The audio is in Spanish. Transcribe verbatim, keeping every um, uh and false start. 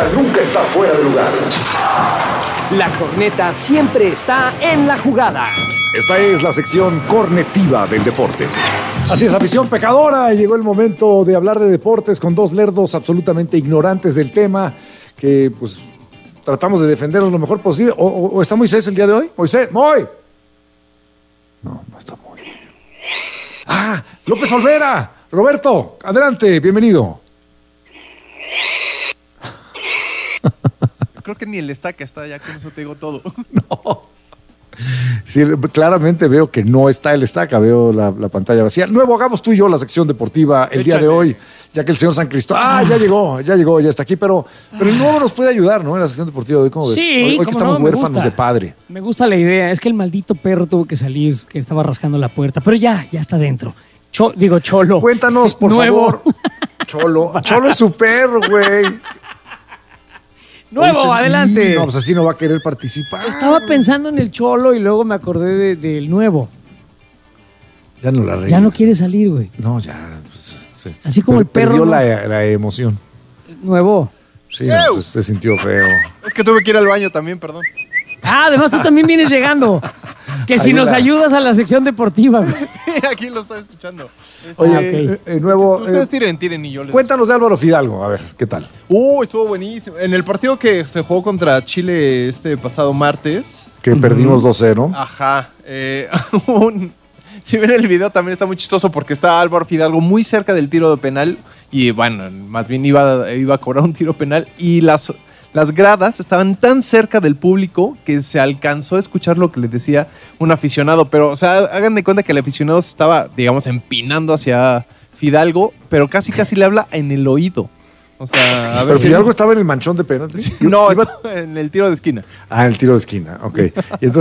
nunca está fuera de lugar. La corneta siempre está en la jugada. Esta es la sección cornetiva del deporte. Así es, afición pecadora. Llegó el momento de hablar de deportes con dos lerdos absolutamente ignorantes del tema que, pues, tratamos de defenderlos lo mejor posible. ¿O, o, o está Moisés el día de hoy? Moisés, Moy. No, no está Moy. Ah, López Olvera. Roberto, adelante, bienvenido. Creo que ni el estaca está, ya con eso te digo todo. No. Sí, claramente veo que no está el estaca, veo la, la pantalla vacía. Nuevo, hagamos tú y yo la sección deportiva el Échale. día de hoy, ya que el señor San Cristóbal... Ah, ya llegó, ya llegó, ya está aquí, pero, pero el nuevo nos puede ayudar, ¿no? En la sección deportiva de hoy, ¿cómo ves? Sí, hoy, hoy que estamos no, huérfanos de padre. Me gusta la idea, es que el maldito perro tuvo que salir, que estaba rascando la puerta, pero ya, ya está dentro. Cho, digo, Cholo. Cuéntanos, por Nuevo. favor. Cholo, Cholo es su perro, güey. Nuevo, ¿Oíste? adelante. No, pues así no va a querer participar. Estaba pensando en el Cholo y luego me acordé de, del nuevo. Ya no la arreglas. Ya no quiere salir, güey. No, ya. Pues, sí. Así como Pero el perro. Perdió ¿no? la, la emoción. Nuevo. Sí, no, pues, se sintió feo. Es que tuve que ir al baño también, perdón. Ah, además tú también vienes llegando. Que si Ayuda. nos ayudas a la sección deportiva, güey. Sí, aquí lo estaba escuchando. Es- Oye, Ah, ok. eh, eh, nuevo. Ustedes eh, tiren, tiren y yo les... cuéntanos de Álvaro Fidalgo, a ver, ¿qué tal? Uh, estuvo buenísimo. En el partido que se jugó contra Chile este pasado martes. Que perdimos dos cero. Ajá. Eh, un- si ven el video también está muy chistoso porque está Álvaro Fidalgo muy cerca del tiro de penal. Y bueno, más bien iba, iba a cobrar un tiro penal. Y las, las gradas estaban tan cerca del público que se alcanzó a escuchar lo que les decía un aficionado. Pero, o sea, hagan de cuenta que el aficionado se estaba, digamos, empinando hacia Fidalgo, pero casi casi le habla en el oído. O sea, a ver. Pero Fidalgo estaba en el manchón de penalti. No, Iba- estaba en el tiro de esquina. Ah, en el tiro de esquina, ok. Y entonces